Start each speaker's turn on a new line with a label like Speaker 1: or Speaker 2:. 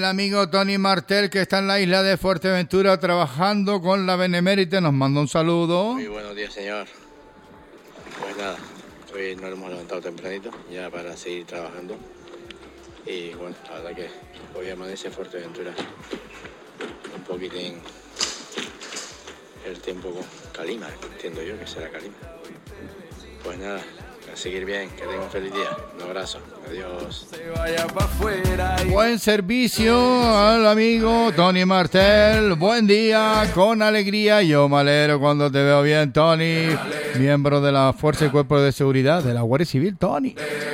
Speaker 1: El amigo Tony Martel, que está en la isla de Fuerteventura trabajando con la Benemérita, nos manda un saludo.
Speaker 2: Muy buenos días, señor. Pues nada, hoy nos hemos levantado tempranito ya para seguir trabajando. Y bueno, la verdad que hoy amanece Fuerteventura un poquitín el tiempo con calima, entiendo yo que será calima. Pues nada, a seguir bien, que tengan un feliz día. Un abrazo, adiós.
Speaker 1: Buen servicio al amigo Tony Martel. Buen día, con alegría. Yo me alegro cuando te veo bien, Tony. Miembro de la Fuerza y Cuerpo de Seguridad de la Guardia Civil, Tony.